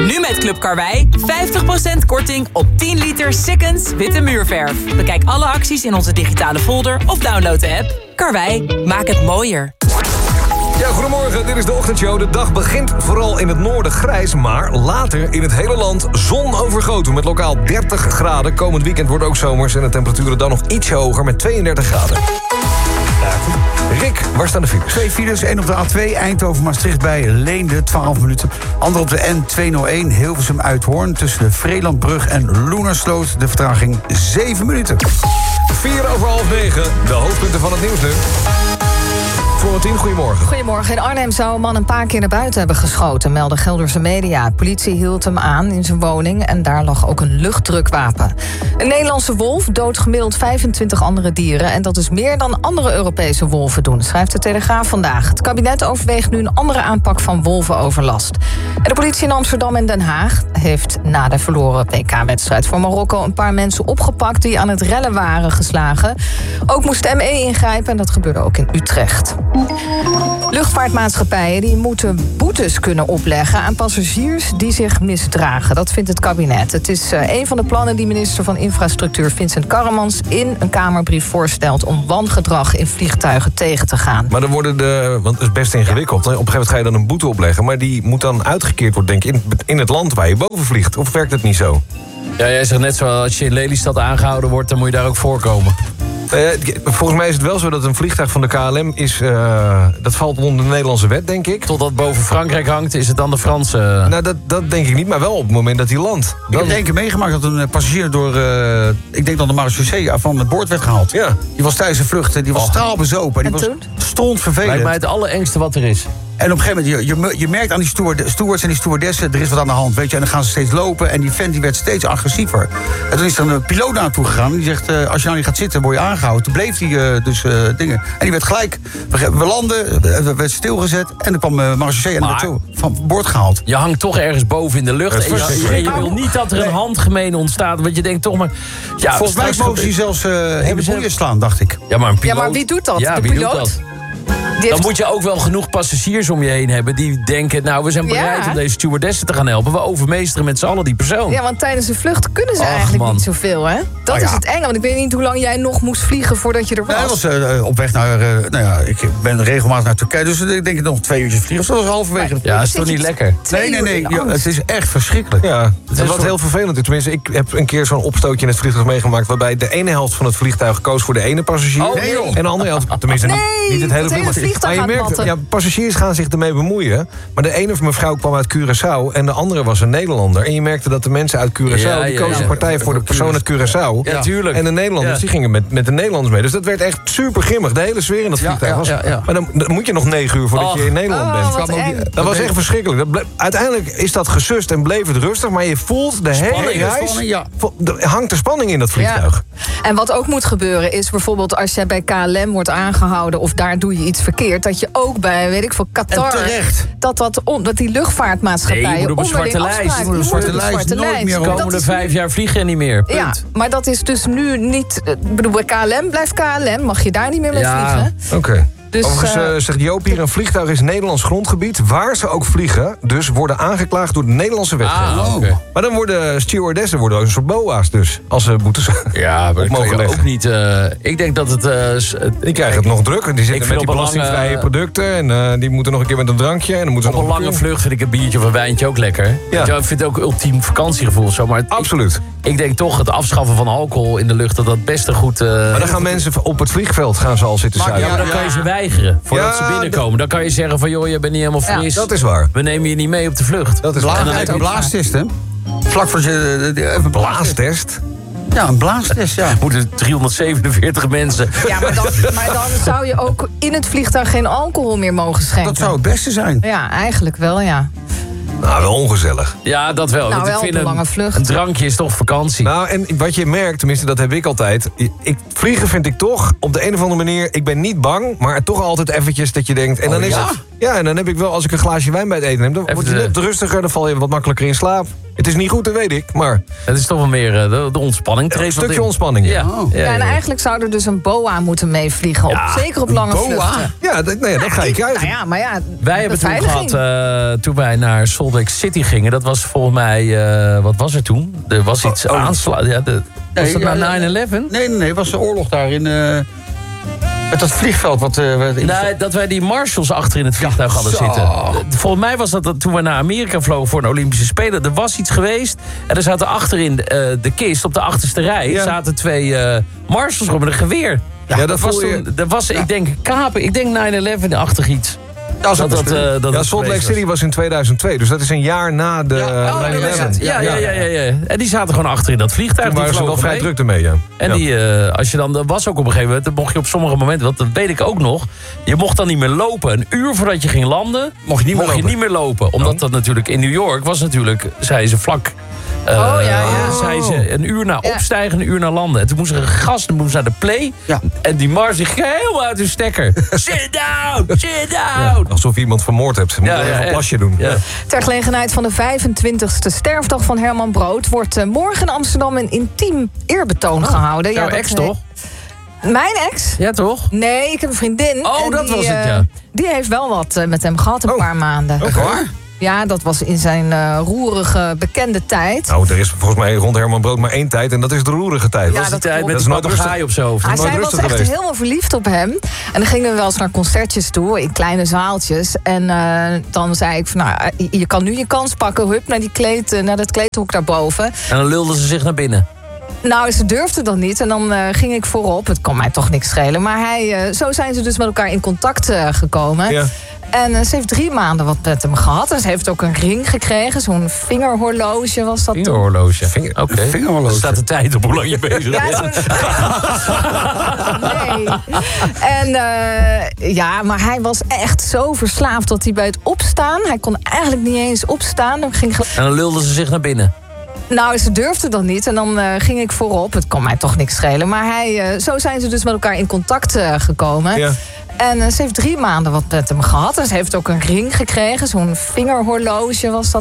Nu met Club Karwei 50% korting op 10 liter Sikkens witte muurverf. Bekijk alle acties in onze digitale folder of download de app. Karwei, maak het mooier. Ja, goedemorgen, dit is de ochtendshow. De dag begint vooral in het noorden grijs, maar later in het hele land zon overgoten met lokaal 30 graden. Komend weekend wordt ook zomers en de temperaturen dan nog iets hoger met 32 graden. Rick, waar staan de files? 2 files, 1 op de A2, Eindhoven-Maastricht bij Leende, 12 minuten. Ander op de N201, Hilversum-Uithoorn, tussen de Vreelandbrug en Loenersloot. De vertraging 7 minuten. 9:04, de hoofdpunten van het nieuws nu. Florentien, goedemorgen. Goedemorgen. In Arnhem zou een man een paar keer naar buiten hebben geschoten, melden Gelderse media. Politie hield hem aan in zijn woning en daar lag ook een luchtdrukwapen. Een Nederlandse wolf doodt gemiddeld 25 andere dieren en dat is meer dan andere Europese wolven doen, schrijft de Telegraaf vandaag. Het kabinet overweegt nu een andere aanpak van wolvenoverlast. En de politie in Amsterdam en Den Haag heeft na de verloren WK-wedstrijd voor Marokko een paar mensen opgepakt die aan het rellen waren geslagen. Ook moest de ME ingrijpen en dat gebeurde ook in Utrecht. Luchtvaartmaatschappijen die moeten boetes kunnen opleggen aan passagiers die zich misdragen. Dat vindt het kabinet. Het is een van de plannen die minister van Infrastructuur Vincent Karremans in een Kamerbrief voorstelt om wangedrag in vliegtuigen tegen te gaan. Maar dan worden want het is best ingewikkeld. Op een gegeven moment ga je dan een boete opleggen, maar die moet dan uitgekeerd worden, denk ik, in het land waar je boven vliegt. Of werkt het niet zo? Ja, jij zegt net zo, als je in Lelystad aangehouden wordt, dan moet je daar ook voorkomen. Volgens mij is het wel zo dat een vliegtuig van de KLM is... dat valt onder de Nederlandse wet, denk ik. Totdat boven Frankrijk hangt, is het dan de Franse... Nou, dat denk ik niet, maar wel op het moment dat hij landt. Ik heb 1 keer meegemaakt dat een passagier door... ik denk dan de Marseillais van het boord werd gehaald. Ja. Die was tijdens een vlucht, die was straalbezopen. Die was strontvervelend. Lijkt mij het allerengste wat er is. En op een gegeven moment, je merkt aan die stewards en die stewardessen, er is wat aan de hand, weet je. En dan gaan ze steeds lopen en die vent die werd steeds agressiever. En toen is er een piloot naartoe gegaan en die zegt, als je nou niet gaat zitten, word je aangehouden. Toen bleef hij dingen. En die werd gelijk, we landen, werd stilgezet en dan kwam Marseillais en werd van boord gehaald. Je hangt toch ergens boven in de lucht en je wil niet dat er een handgemeen ontstaat, want je denkt toch maar... Ja, volgens mij mogen ze zelfs in de boeien slaan, dacht ik. Ja, maar een piloot... Ja, maar wie doet dat? Ja, de wie piloot? doet dat? Dan moet je ook wel genoeg passagiers om je heen hebben die denken, nou, we zijn bereid om deze stewardessen te gaan helpen. We overmeesteren met z'n allen die persoon. Ja, want tijdens de vlucht kunnen ze eigenlijk niet zoveel, hè? Dat is het enge, want ik weet niet hoe lang jij nog moest vliegen voordat je er was. Ja, hij was op weg naar, ik ben regelmatig naar Turkije, dus ik denk nog 2 uurtjes vliegen. Of dat was halverwege. Ja, dat is toch niet lekker? Nee, ja, het is echt verschrikkelijk. Ja, wat heel vervelend is. Tenminste, ik heb een keer zo'n opstootje in het vliegtuig meegemaakt, waarbij de ene helft van het vliegtuig koos voor de ene passagier. En de andere helft, tenminste niet het hele vliegtuig. Maar je merkt, ja, passagiers gaan zich ermee bemoeien. Maar de ene mevrouw kwam uit Curaçao en de andere was een Nederlander. En je merkte dat de mensen uit Curaçao, die kozen partij voor de persoon uit Curaçao. Ja, tuurlijk. En de Nederlanders, die gingen met de Nederlanders mee. Dus dat werd echt super grimmig. De hele sfeer in dat vliegtuig was... Maar dan moet je nog 9 uur voordat je in Nederland bent. Dat was echt verschrikkelijk. Uiteindelijk is dat gesust en bleef het rustig. Maar je voelt de hele reis... Er hangt er spanning in dat vliegtuig. Ja. En wat ook moet gebeuren is bijvoorbeeld als je bij KLM wordt aangehouden of daar doe je iets verkeerd, dat je ook bij, weet ik veel, Qatar... Dat die luchtvaartmaatschappij... Nee, je moet op een zwarte lijst. Een zwarte lijst. Nooit meer de komende 5 jaar vlieg je niet meer. Punt. Ja, maar dat is dus nu niet... Ik bedoel, bij KLM blijft KLM. Mag je daar niet meer mee vliegen? Oké. Dus, overigens zegt Joop hier, een vliegtuig is Nederlands grondgebied. Waar ze ook vliegen, dus worden aangeklaagd door de Nederlandse wetgeving. Maar dan worden stewardessen ook een soort boa's dus, als ze boetes ja, maar mogen leggen. Ook niet... ik denk dat het... die krijgen het nog druk. Die zitten met die belastingvrije producten. En die moeten nog een keer met een drankje. En dan moeten op een lange vlucht vind ik een biertje of een wijntje ook lekker. Ja. Ik vind het ook ultiem vakantiegevoel. Zo, maar absoluut. Ik denk toch het afschaffen van alcohol in de lucht, dat best een goed... maar dan gaan mensen op het vliegveld gaan ze al zitten zuigen. Ja, maar dan kan je ze weigeren voordat ze binnenkomen. Dan kan je zeggen van, joh, je bent niet helemaal fris. Dat is waar. We nemen je niet mee op de vlucht. Dat is waar. Een blaastest, hè? Vlak voor je... Een blaastest? Ja, een blaastest, ja. Moeten 347 mensen. Ja, maar dan zou je ook in het vliegtuig geen alcohol meer mogen schenken. Dat zou het beste zijn. Ja, eigenlijk wel, ja. Nou, wel ongezellig. Ja, dat wel. Nou, wel ik vind een lange vlucht. Een drankje is toch vakantie. Nou, en wat je merkt, tenminste dat heb ik altijd... Vliegen vind ik toch, op de een of andere manier... Ik ben niet bang, maar toch altijd eventjes dat je denkt... En dan is het, en dan heb ik wel, als ik een glaasje wijn bij het eten neem... dan word je net rustiger, dan val je wat makkelijker in slaap. Het is niet goed, dat weet ik, maar... Het is toch wel meer de ontspanning. Een stukje ontspanning, ja. En eigenlijk zou er dus een boa moeten meevliegen. Zeker op lange vluchten. Ja, dat ga je krijgen. Nou ja, maar ja, wij hebben toen gehad, toen wij naar Salt Lake City gingen... dat was volgens mij, wat was er toen? Er was iets aanslaan. Ja, was dat nou 9/11? Nee, was de oorlog daar in... met dat vliegveld wat... nee, dat wij die marshals achter in het vliegtuig hadden zitten. Volgens mij was dat toen we naar Amerika vlogen voor een Olympische Spelen. Er was iets geweest. En er zaten achterin de kist, op de achterste rij... zaten 2 marshals met een geweer. Ja, dat was ik denk, kapen. Ik denk 9/11-achtig iets. Salt Lake City was in 2002, dus dat is een jaar na de 9/11. Ja. En die zaten gewoon achter in dat vliegtuig. Toen waren ze wel vrij druk ermee, ja. En die, als je dan, dat was ook op een gegeven moment, dan mocht je op sommige momenten, want dat weet ik ook nog, je mocht dan niet meer lopen. Een uur voordat je ging landen, mocht je niet meer lopen. Omdat dat natuurlijk in New York was natuurlijk, zei ze vlak... zei ze een uur na opstijgen, een uur na landen. En toen moest er een gast naar de play. Ja. En die Mars ging helemaal uit hun stekker. Sit down, sit down. Ja, alsof je iemand vermoord hebt. Ze moeten even een plasje doen. Ja. Ter gelegenheid van de 25e sterfdag van Herman Brood... wordt morgen in Amsterdam een intiem eerbetoon gehouden. Jouw ex toch? Mijn ex? Ja, toch? Nee, ik heb een vriendin. Oh, dat was het, ja. Die heeft wel wat met hem gehad, een paar maanden. Echt waar? Ja, dat was in zijn roerige, bekende tijd. Nou, er is volgens mij rond Herman Brood maar 1 tijd... en dat is de roerige tijd. Ja, dat is die tijd met een papegaai op zijn hoofd. Zij was echt helemaal verliefd op hem. En dan gingen we wel eens naar concertjes toe, in kleine zaaltjes. En dan zei ik van, nou, je kan nu je kans pakken. Hup, naar dat kleedhok daarboven. En dan lulden ze zich naar binnen. Nou, ze durfde dat niet. En dan ging ik voorop. Het kon mij toch niks schelen. Maar zo zijn ze dus met elkaar in contact gekomen. Ja. En ze heeft 3 maanden wat met hem gehad. En ze heeft ook een ring gekregen. Zo'n vingerhorloge was dat. Vingerhorloge? Oké. Vingerhorloge. Er staat de tijd op hoe lang je bezig bent. Nee. En maar hij was echt zo verslaafd dat hij bij het opstaan... Hij kon eigenlijk niet eens opstaan. En dan lulden ze zich naar binnen. Nou, ze durfde dat niet. En dan ging ik voorop. Het kon mij toch niks schelen. Maar zo zijn ze dus met elkaar in contact gekomen. Ja. En ze heeft 3 maanden wat met hem gehad. En ze heeft ook een ring gekregen. Zo'n vingerhorloge was dat.